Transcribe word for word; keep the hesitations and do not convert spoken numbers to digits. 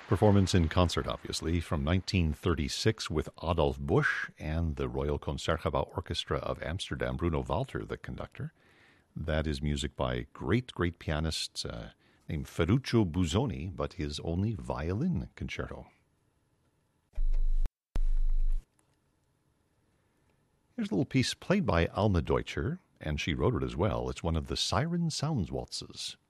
Performance in concert, obviously, from nineteen thirty-six with Adolf Busch and the Royal Concertgebouw Orchestra of Amsterdam, Bruno Walter, the conductor. That is music by great, great pianist uh, named Ferruccio Busoni, but his only violin concerto. Here's a little piece played by Alma Deutscher, and she wrote it as well. It's one of the Siren Sounds waltzes.